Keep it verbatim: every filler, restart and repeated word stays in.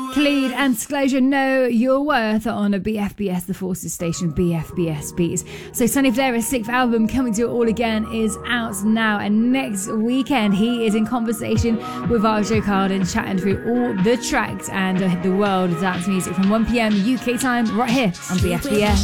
Khalid and Disclosure, Know Your Worth on a B F B S, the Forces station, B F B S Beats. So Sonny Fodera's sixth album, Coming to It All Again, is out now, and next weekend he is in conversation with Arjo Carden, chatting through all the tracks and uh, the world of dance music from one p.m. U K time right here on B F B S.